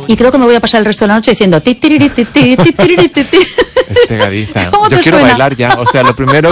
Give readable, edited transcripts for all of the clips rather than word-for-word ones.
Y creo que me voy a pasar el resto de la noche diciendo ti, tiriri, ti, ti, ti, tiriri, ti, ti. Es pegadiza. ¿Cómo Yo te quiero suena? bailar ya. O sea,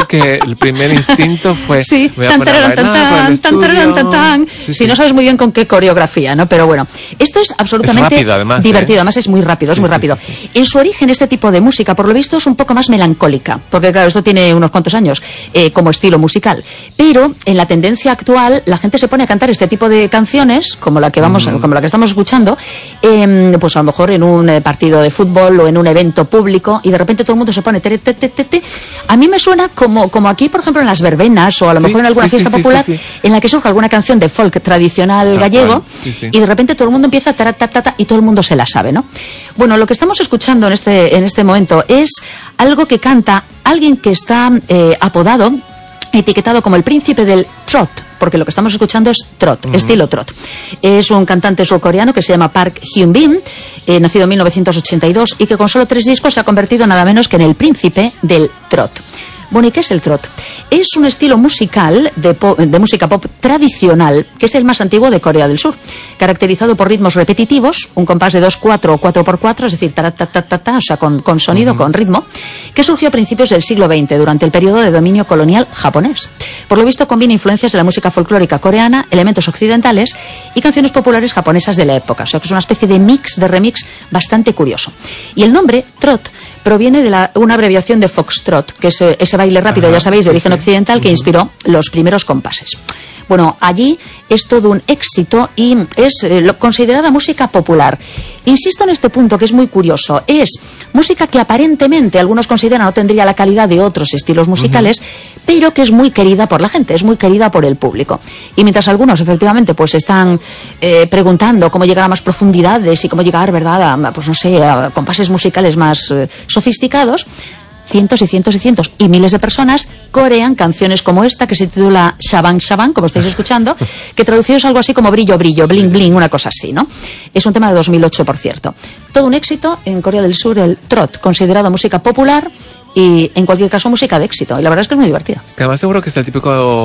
el primer instinto fue... Sí, voy a tan, poner a tararán, tan, bailar por el tan, tararán, estudio. tan, tan. Sí, Si sí. no sabes muy bien con qué coreografía, ¿no? Pero bueno, esto es absolutamente Es rápido, además, divertido. ¿eh? Además es muy rápido, es Sí, muy sí, rápido. sí, sí. En su origen, este tipo de música, por lo visto, es un poco más melancólica. Porque, claro, esto tiene unos cuantos años como estilo musical. Pero en la tendencia actual, la gente se pone a cantar este tipo de canciones, como la que como la que estamos escuchando, pues a lo mejor en un partido de fútbol o en un evento público, y de repente todo el mundo se pone tere, te, te, te, te. A mí me suena como aquí, por ejemplo, en las verbenas o a lo Sí, mejor en alguna sí, fiesta sí, popular, sí, sí. en la que surge alguna canción de folk tradicional Tal gallego, cual, sí, sí. y de repente todo el mundo empieza ta, y todo el mundo se la sabe, ¿no? Bueno, lo que estamos escuchando en este momento es algo que canta alguien que está apodado, etiquetado como el príncipe del trot, porque lo que estamos escuchando es trot, estilo trot. Es un cantante surcoreano que se llama Park Hyun-bin, nacido en 1982, y que con solo 3 discos se ha convertido nada menos que en el príncipe del trot. Bueno, ¿y qué es el trot? Es un estilo musical de música pop tradicional, que es el más antiguo de Corea del Sur, caracterizado por ritmos repetitivos, un compás de 2/4 o 4/4, es decir, ta, o sea, con sonido, con ritmo, que surgió a principios del siglo XX, durante el periodo de dominio colonial japonés. Por lo visto combina influencias de la música folclórica coreana, elementos occidentales y canciones populares japonesas de la época, o sea, que es una especie de remix bastante curioso. Y el nombre, trot, proviene de una abreviación de foxtrot, que es ese baile rápido, ya sabéis, de origen occidental, que inspiró los primeros compases. Bueno, allí es todo un éxito y es considerada música popular. Insisto en este punto, que es muy curioso. Es música que aparentemente algunos consideran no tendría la calidad de otros estilos musicales, pero que es muy querida por la gente, es muy querida por el público. Y mientras algunos efectivamente pues están preguntando cómo llegar a más profundidades y cómo llegar, ¿verdad?, pues no sé, a compases musicales más sofisticados, cientos y cientos y cientos y miles de personas corean canciones como esta, que se titula Shabang Shabang, como estáis escuchando, que traducido es algo así como brillo brillo, bling bling, una cosa así, ¿no? Es un tema de 2008, por cierto. Todo un éxito en Corea del Sur, el trot, considerado música popular y en cualquier caso música de éxito, y la verdad es que es muy divertida. Es que además seguro que es el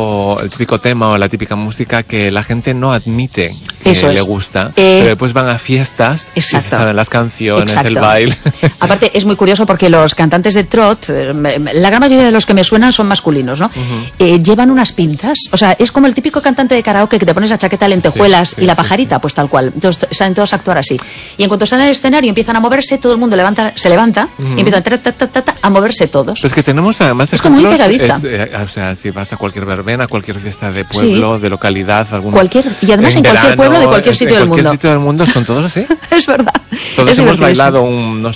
típico tema o la típica música que la gente no admite que Eso le es. gusta, pero después van a fiestas y se Exacto. saben las canciones, Exacto. el baile. Aparte, es muy curioso porque los cantantes de trot, la gran mayoría de los que me suenan son masculinos, ¿no? Llevan unas pintas, o sea, es como el típico cantante de karaoke que te pones la chaqueta de lentejuelas y la pajarita, pues tal cual. Entonces salen todos a actuar así. Y en cuanto salen al escenario y empiezan a moverse, todo el mundo se levanta y empiezan a moverse todos. Pues que tenemos además Es como muy ejemplos, pegadiza. o sea, si vas a cualquier verbena, cualquier fiesta de pueblo, de localidad, Y además en cualquier pueblo de cualquier sitio del mundo. En cualquier sitio del mundo son todos así. Es verdad. Todos Es hemos divertidísimo. bailado